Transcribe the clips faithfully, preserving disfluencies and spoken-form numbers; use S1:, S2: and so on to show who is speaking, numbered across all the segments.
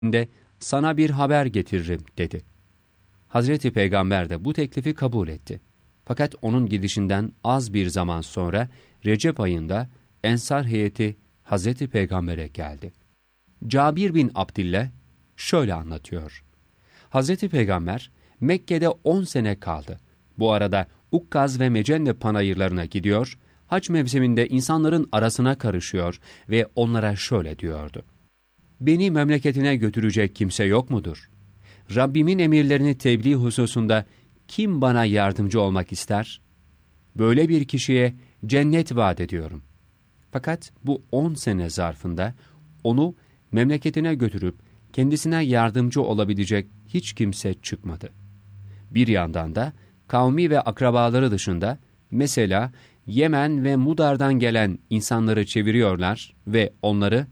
S1: de sana bir haber getiririm dedi. Hazreti Peygamber de bu teklifi kabul etti. Fakat onun gidişinden az bir zaman sonra Recep ayında Ensar heyeti Hazreti Peygamber'e geldi. Cabir bin Abdillah şöyle anlatıyor. Hazreti Peygamber Mekke'de on sene kaldı. Bu arada Ukkaz ve Mecenne panayırlarına gidiyor, hac mevsiminde insanların arasına karışıyor ve onlara şöyle diyordu. Beni memleketine götürecek kimse yok mudur? Rabbimin emirlerini tebliğ hususunda kim bana yardımcı olmak ister? Böyle bir kişiye cennet vaat ediyorum. Fakat bu on sene zarfında onu memleketine götürüp kendisine yardımcı olabilecek hiç kimse çıkmadı. Bir yandan da kavmi ve akrabaları dışında mesela Yemen ve Mudar'dan gelen insanları çeviriyorlar ve onları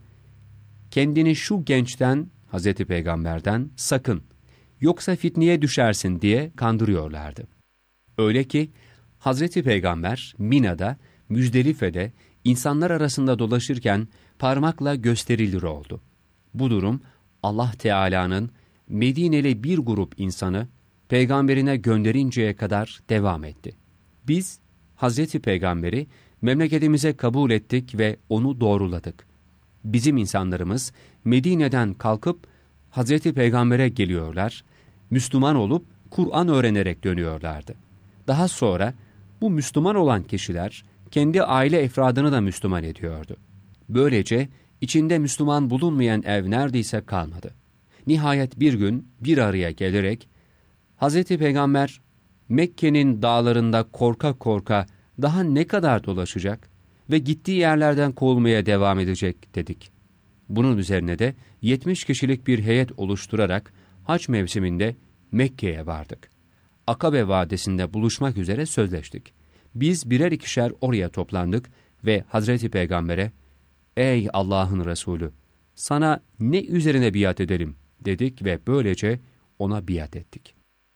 S1: kendini şu gençten, Hazreti Peygamber'den sakın, yoksa fitneye düşersin diye kandırıyorlardı. Öyle ki Hazreti Peygamber Mina'da, Müzdelife'de insanlar arasında dolaşırken parmakla gösterilir oldu. Bu durum Allah Teala'nın Medine'li bir grup insanı peygamberine gönderinceye kadar devam etti. Biz Hazreti Peygamber'i memleketimize kabul ettik ve onu doğruladık. Bizim insanlarımız Medine'den kalkıp Hazreti Peygamber'e geliyorlar, Müslüman olup Kur'an öğrenerek dönüyorlardı. Daha sonra bu Müslüman olan kişiler kendi aile efradını da Müslüman ediyordu. Böylece içinde Müslüman bulunmayan ev neredeyse kalmadı. Nihayet bir gün bir araya gelerek Hazreti Peygamber Mekke'nin dağlarında korka korka daha ne kadar dolaşacak ve gittiği yerlerden kovulmaya devam edecek dedik. Bunun üzerine de yetmiş kişilik bir heyet oluşturarak hac mevsiminde Mekke'ye vardık. Akabe Vadisi'nde buluşmak üzere sözleştik. Biz birer ikişer oraya toplandık ve Hazreti Peygamber'e "Ey Allah'ın Resulü, sana ne üzerine biat edelim?" dedik ve böylece ona biat ettik.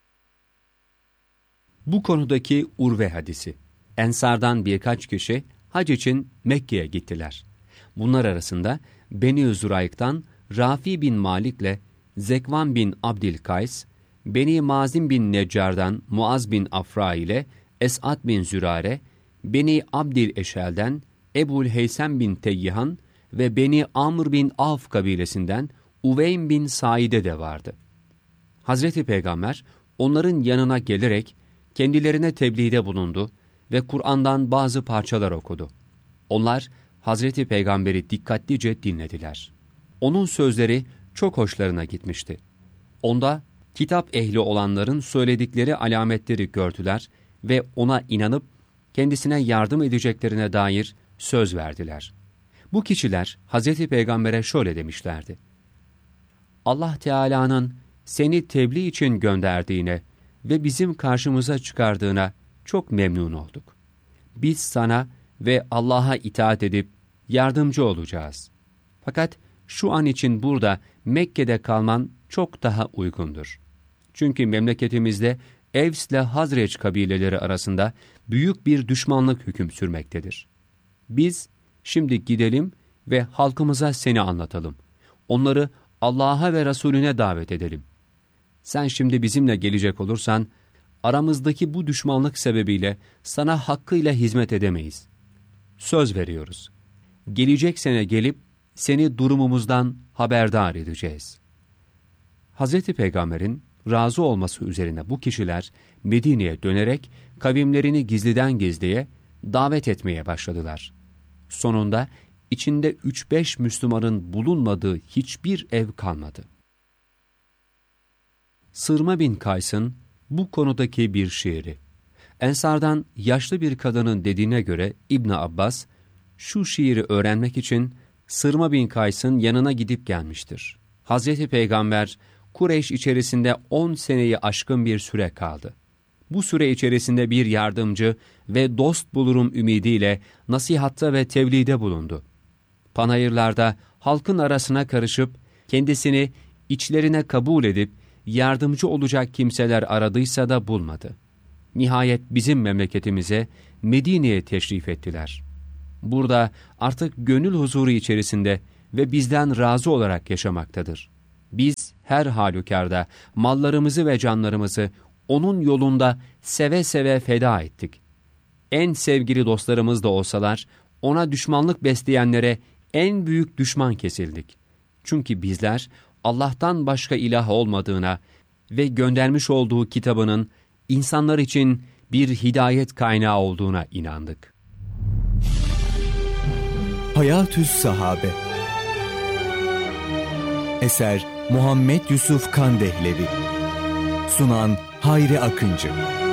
S1: Bu konudaki Urve hadisi. Ensardan birkaç kişi hac için Mekke'ye gittiler. Bunlar arasında Beni Zurayk'tan Rafi bin Malik'le Zekvan bin Abdülkays, Beni Mazim bin Neccar'dan Muaz bin Afra ile Es'ad bin Zürare, Beni Abdil Eşel'den Ebul Heysem bin Teyyihan ve Beni Amr bin Avf kabilesinden Uveym bin Saide de vardı. Hazreti Peygamber onların yanına gelerek kendilerine tebliğde bulundu ve Kur'an'dan bazı parçalar okudu. Onlar Hazreti Peygamber'i dikkatlice dinlediler. Onun sözleri çok hoşlarına gitmişti. Onda kitap ehli olanların söyledikleri alametleri gördüler ve ona inanıp kendisine yardım edeceklerine dair söz verdiler. Bu kişiler Hazreti Peygamber'e şöyle demişlerdi: Allah Teala'nın seni tebliğ için gönderdiğine ve bizim karşımıza çıkardığına çok memnun olduk. Biz sana ve Allah'a itaat edip yardımcı olacağız. Fakat şu an için burada Mekke'de kalman çok daha uygundur. Çünkü memleketimizde Evs ile Hazreç kabileleri arasında büyük bir düşmanlık hüküm sürmektedir. Biz şimdi gidelim ve halkımıza seni anlatalım. Onları Allah'a ve Resulüne davet edelim. Sen şimdi bizimle gelecek olursan, aramızdaki bu düşmanlık sebebiyle sana hakkıyla hizmet edemeyiz. Söz veriyoruz. Gelecek sene gelip seni durumumuzdan haberdar edeceğiz. Hazreti Peygamber'in razı olması üzerine bu kişiler Medine'ye dönerek kavimlerini gizliden gizliye davet etmeye başladılar. Sonunda içinde üç beş Müslümanın bulunmadığı hiçbir ev kalmadı. Sırma bin Kays'ın bu konudaki bir şiiri. Ensardan yaşlı bir kadının dediğine göre İbn Abbas, şu şiiri öğrenmek için Sırma bin Kays'ın yanına gidip gelmiştir. Hazreti Peygamber, Kureyş içerisinde on seneyi aşkın bir süre kaldı. Bu süre içerisinde bir yardımcı ve dost bulurum ümidiyle nasihatta ve tebliğde bulundu. Panayırlarda halkın arasına karışıp kendisini içlerine kabul edip yardımcı olacak kimseler aradıysa da bulmadı. Nihayet bizim memleketimize, Medine'ye teşrif ettiler. Burada artık gönül huzuru içerisinde ve bizden razı olarak yaşamaktadır. Biz her halükarda mallarımızı ve canlarımızı onun yolunda seve seve feda ettik. En sevgili dostlarımız da olsalar, ona düşmanlık besleyenlere en büyük düşman kesildik. Çünkü bizler Allah'tan başka ilah olmadığına ve göndermiş olduğu kitabının insanlar için bir hidayet kaynağı olduğuna inandık.
S2: Hayatü's Sahabe. Eser Muhammed Yusuf Kandehlevi. Sunan Hayri Akıncı.